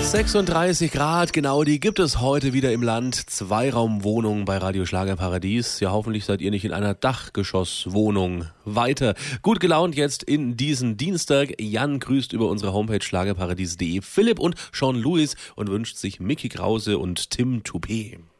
36 Grad, genau, die gibt es heute wieder im Land. Zweiraumwohnung bei Radio Schlagerparadies. Ja, hoffentlich seid ihr nicht in einer Dachgeschosswohnung. Weiter. Gut gelaunt jetzt in diesen Dienstag. Jan grüßt über unsere Homepage schlagerparadies.de Philipp und Sean Lewis und wünscht sich Mickey Krause und Tim Toupet.